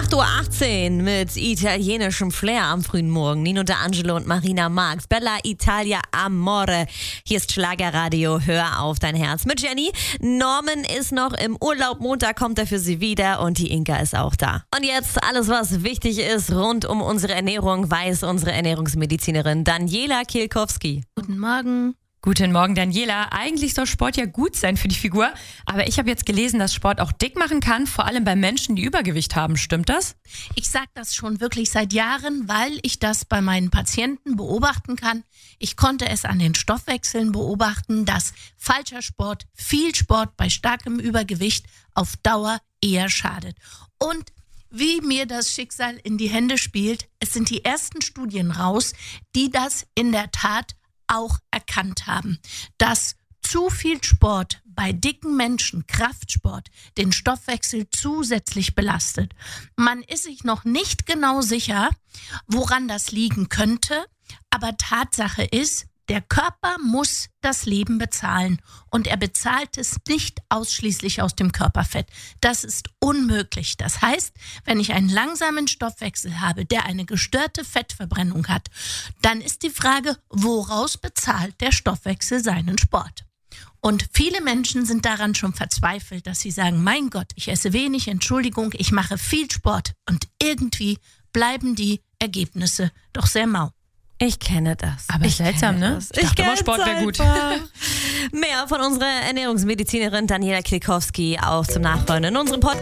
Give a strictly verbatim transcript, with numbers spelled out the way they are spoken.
acht Uhr achtzehn mit italienischem Flair am frühen Morgen. Nino D'Angelo und Marina Marx. Bella Italia Amore. Hier ist Schlagerradio. Hör auf dein Herz mit Jenny. Norman ist noch im Urlaub. Montag kommt er für sie wieder und die Inka ist auch da. Und jetzt alles, was wichtig ist rund um unsere Ernährung, weiß unsere Ernährungsmedizinerin Daniela Kielkowski. Guten Morgen. Guten Morgen, Daniela. Eigentlich soll Sport ja gut sein für die Figur, aber ich habe jetzt gelesen, dass Sport auch dick machen kann, vor allem bei Menschen, die Übergewicht haben. Stimmt das? Ich sage das schon wirklich seit Jahren, weil ich das bei meinen Patienten beobachten kann. Ich konnte es an den Stoffwechseln beobachten, dass falscher Sport, viel Sport bei starkem Übergewicht auf Dauer eher schadet. Und wie mir das Schicksal in die Hände spielt, es sind die ersten Studien raus, die das in der Tat auch erkannt haben, dass zu viel Sport bei dicken Menschen, Kraftsport, den Stoffwechsel zusätzlich belastet. Man ist sich noch nicht genau sicher, woran das liegen könnte, aber Tatsache ist, der Körper muss das Leben bezahlen und er bezahlt es nicht ausschließlich aus dem Körperfett. Das ist unmöglich. Das heißt, wenn ich einen langsamen Stoffwechsel habe, der eine gestörte Fettverbrennung hat, dann ist die Frage, woraus bezahlt der Stoffwechsel seinen Sport? Und viele Menschen sind daran schon verzweifelt, dass sie sagen, mein Gott, ich esse wenig, Entschuldigung, ich mache viel Sport und irgendwie bleiben die Ergebnisse doch sehr mau. Ich kenne das. Aber ich seltsam, ne? Das. Ich dachte immer, Sport wäre gut. Mehr von unserer Ernährungsmedizinerin Daniela Kielkowski auch zum Nachhören in unserem Podcast.